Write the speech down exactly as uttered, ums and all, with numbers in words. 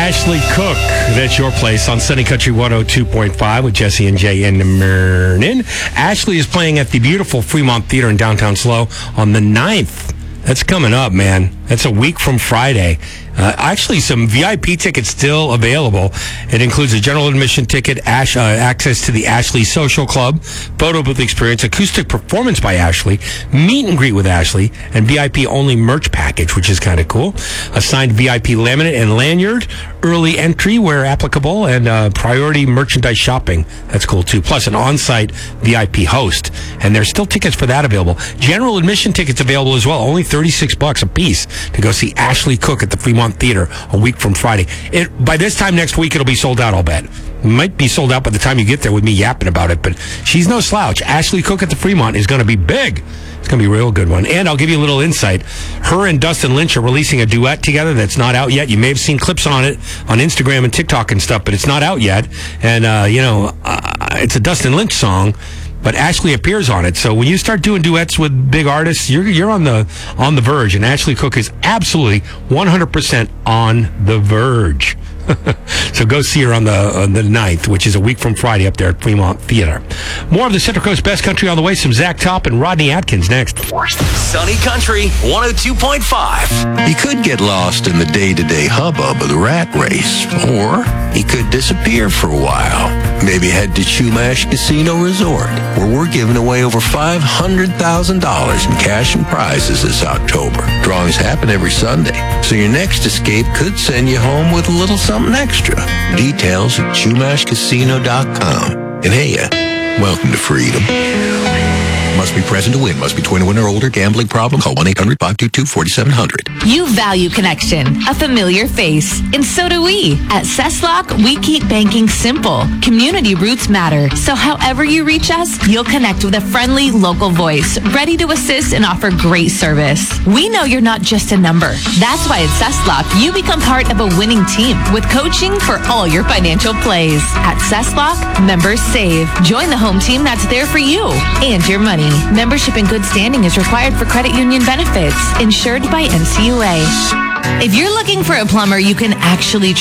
Ashley Cook, that's your place on Sunny Country one oh two point five with Jesse and Jay in the morning. Ashley is playing at the beautiful Fremont Theater in downtown SLO on the ninth. That's coming up, man. That's a week from Friday. Uh, actually, some V I P tickets still available. It includes a general admission ticket, Ash, uh, access to the Ashley Social Club, photo booth experience, acoustic performance by Ashley, meet and greet with Ashley, and V I P only merch package, which is kind of cool. A signed V I P laminate and lanyard, early entry where applicable, and uh, priority merchandise shopping. That's cool too. Plus an on-site V I P host, and there's still tickets for that available. General admission tickets available as well, only thirty-six bucks a piece to go see Ashley Cook at the Fremont Theater a week from Friday. It, by this time next week, it'll be sold out, I'll bet. It might be sold out by the time you get there with me yapping about it, but she's no slouch. Ashley Cook at the Fremont is going to be big. It's going to be a real good one. And I'll give you a little insight. Her and Dustin Lynch are releasing a duet together that's not out yet. You may have seen clips on it on Instagram and TikTok and stuff, but it's not out yet. And, uh, you know, uh, it's a Dustin Lynch song, but Ashley appears on it. So when you start doing duets with big artists, you're you're on the on the verge. And Ashley Cook is absolutely one hundred percent on the verge. So go see her on the on the ninth, which is a week from Friday up there at Fremont Theater. More of the Central Coast Best Country on the way. Some Zach Top and Rodney Atkins next. Sunny Country one oh two point five. You could get lost in the day-to-day hubbub of the rat race, or you could disappear for a while. Maybe head to Chumash Casino Resort, where we're giving away over five hundred thousand dollars in cash and prizes this October. Drawings happen every Sunday, so your next escape could send you home with a little something extra. Details at chumash casino dot com. And hey, uh, welcome to freedom. Must be present to win. Must be twenty-one or older. Gambling problem? Call one eight hundred five two two four seven zero zero. You value connection, a familiar face, and so do we. At Cesslock, we keep banking simple. Community roots matter, so however you reach us, you'll connect with a friendly local voice, ready to assist and offer great service. We know you're not just a number. That's why at Cesslock, you become part of a winning team with coaching for all your financial plays. At Cesslock, members save. Join the home team that's there for you and your money. Membership in good standing is required for credit union benefits. Insured by N C U A. If you're looking for a plumber you can actually